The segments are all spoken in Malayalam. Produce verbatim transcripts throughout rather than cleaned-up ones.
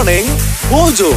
Morning Mojo.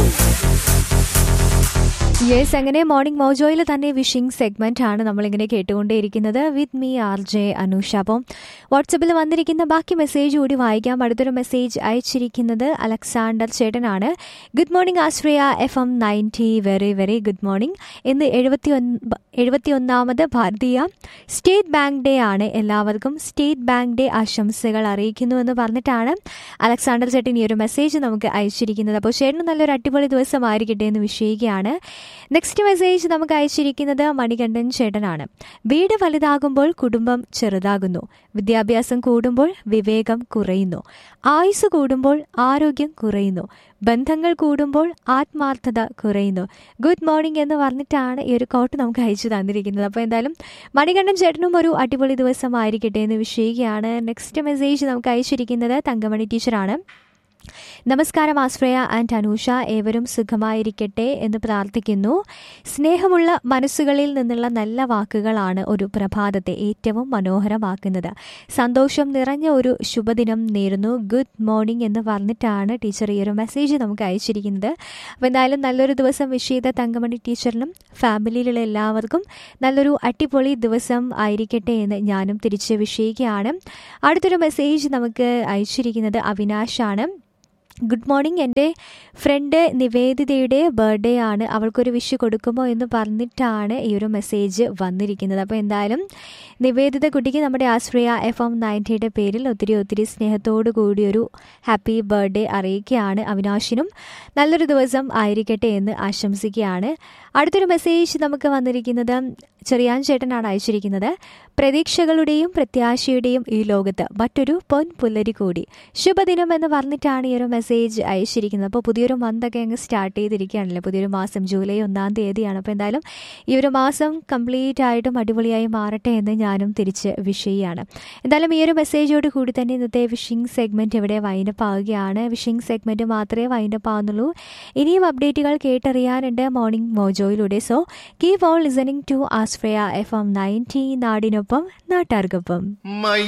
യെസ്, അങ്ങനെ മോർണിംഗ് മോജോയിൽ തന്നെ വിഷിംഗ് സെഗ്മെന്റ് ആണ് നമ്മളിങ്ങനെ കേട്ടുകൊണ്ടേയിരിക്കുന്നത് with me R J Anusha. അപ്പം വാട്സപ്പിൽ വന്നിരിക്കുന്ന ബാക്കി മെസ്സേജ് കൂടി വായിക്കാം. അടുത്തൊരു മെസ്സേജ് അയച്ചിരിക്കുന്നത് അലക്സാണ്ടർ ചേട്ടനാണ്. ഗുഡ് മോർണിംഗ് ആശ്രയ F M ninety, very very good morning. ഇന്ന് എഴുപത്തി ഒൻപ എഴുപത്തി ഒന്നാമത് ഭാരതീയ സ്റ്റേറ്റ് ബാങ്ക് ഡേ ആണ്. എല്ലാവർക്കും സ്റ്റേറ്റ് ബാങ്ക് ഡേ ആശംസകൾ അറിയിക്കുന്നു എന്ന് പറഞ്ഞിട്ടാണ് അലക്സാണ്ടർ ചേട്ടൻ ഈ ഒരു മെസ്സേജ് നമുക്ക് അയച്ചിരിക്കുന്നത്. അപ്പോൾ ചേട്ടന് നല്ലൊരു അടിപൊളി ദിവസമായിരിക്കട്ടെ എന്ന് വിഷയിക്കുകയാണ്. നെക്സ്റ്റ് മെസ്സേജ് നമുക്ക് അയച്ചിരിക്കുന്നത് മണികണ്ഠൻ ചേട്ടനാണ്. വീട് വലുതാകുമ്പോൾ കുടുംബം ചെറുതാകുന്നു, വിദ്യാഭ്യാസം കൂടുമ്പോൾ വിവേകം കുറയുന്നു, ആയുസ് കൂടുമ്പോൾ ആരോഗ്യം കുറയുന്നു, ബന്ധങ്ങൾ കൂടുമ്പോൾ ആത്മാർത്ഥത കുറയുന്നു. ഗുഡ് മോർണിംഗ് എന്ന് പറഞ്ഞിട്ടാണ് ഈ ഒരു കോട്ട് നമുക്ക് അയച്ചു തന്നിരിക്കുന്നത്. അപ്പോൾ എന്തായാലും മണികണ്ഠൻ ചേട്ടനും ഒരു അടിപൊളി ദിവസമായിരിക്കട്ടെ എന്ന് വിഷയിക്കുകയാണ്. നെക്സ്റ്റ് മെസ്സേജ് നമുക്ക് അയച്ചിരിക്കുന്നത് തങ്കമണി ടീച്ചറാണ്. നമസ്കാരം ആശ്രയ ആൻഡ് അനൂഷ, ഏവരും സുഖമായിരിക്കട്ടെ എന്ന് പ്രാർത്ഥിക്കുന്നു. സ്നേഹമുള്ള മനസ്സുകളിൽ നിന്നുള്ള നല്ല വാക്കുകളാണ് ഒരു പ്രഭാതത്തെ ഏറ്റവും മനോഹരമാക്കുന്നത്. സന്തോഷം നിറഞ്ഞ ഒരു ശുഭദിനം നേരുന്നു. ഗുഡ് മോർണിംഗ് എന്ന് പറഞ്ഞിട്ടാണ് ടീച്ചർ ഈ ഒരു മെസ്സേജ് നമുക്ക് അയച്ചിരിക്കുന്നത്. അപ്പോൾ എന്തായാലും നല്ലൊരു ദിവസം വിഷ് ചെയ്ത തങ്കമണി ടീച്ചറിനും ഫാമിലിയിലുള്ള എല്ലാവർക്കും നല്ലൊരു അടിപൊളി ദിവസം ആയിരിക്കട്ടെ എന്ന് ഞാനും തിരിച്ച് വിഷയിക്കുകയാണ്. അടുത്തൊരു മെസ്സേജ് നമുക്ക് അയച്ചിരിക്കുന്നത് അവിനാഷാണ്. ഗുഡ് മോർണിംഗ്, എൻ്റെ ഫ്രണ്ട് നിവേദിതയുടെ ബർത്ത്ഡേ ആണ്, അവൾക്കൊരു വിഷ് കൊടുക്കുമോ എന്ന് പറഞ്ഞിട്ടാണ് ഈ ഒരു മെസ്സേജ് വന്നിരിക്കുന്നത്. അപ്പോൾ എന്തായാലും നിവേദിത കുട്ടിക്ക് നമ്മുടെ ആശ്രയ എഫ് എം നയൻറ്റിയുടെ പേരിൽ ഒത്തിരി ഒത്തിരി സ്നേഹത്തോടു കൂടിയൊരു ഹാപ്പി ബർത്ത്ഡേ അറിയിക്കുകയാണ്. അവിനാശിനും നല്ലൊരു ദിവസം ആയിരിക്കട്ടെ എന്ന് ആശംസിക്കുകയാണ്. അടുത്തൊരു മെസ്സേജ് നമുക്ക് വന്നിരിക്കുന്നത് ചെറിയാൻ ചേട്ടനാണ് അയച്ചിരിക്കുന്നത്. പ്രതീക്ഷകളുടെയും പ്രത്യാശയുടെയും ഈ ലോകത്ത് മറ്റൊരു പൊൻ പുല്ലരി കൂടി, ശുഭദിനം എന്ന് പറഞ്ഞിട്ടാണ് ഈ ഒരു മെസ്സേജ് അയച്ചിരിക്കുന്നത്. അപ്പോൾ പുതിയൊരു മന്തൊക്കെ അങ്ങ് സ്റ്റാർട്ട് ചെയ്തിരിക്കുകയാണല്ലോ. പുതിയൊരു മാസം ജൂലൈ ഒന്നാം തീയതിയാണ്. അപ്പോൾ എന്തായാലും ഈ ഒരു മാസം കംപ്ലീറ്റ് ആയിട്ടും അടിപൊളിയായി മാറട്ടെ എന്ന് ഞാനും തിരിച്ച് വിഷ് ചെയ്യാണ്. എന്തായാലും ഈ ഒരു മെസ്സേജോട് കൂടി തന്നെ ഇന്നത്തെ വിഷിംഗ് സെഗ്മെൻറ്റ് ഇവിടെ വൈൻഡപ്പ് ആവുകയാണ്. വിഷിംഗ് സെഗ്മെൻറ്റ് മാത്രമേ വൈൻഡപ്പ് ആവുന്നുള്ളൂ. ഇനിയും അപ്ഡേറ്റുകൾ കേട്ടറിയാനുണ്ട് morning മോജോയിലൂടെ. So keep on listening to Ashraya F M ninety, നാടിനൊപ്പം നാട്ടാർക്കൊപ്പം.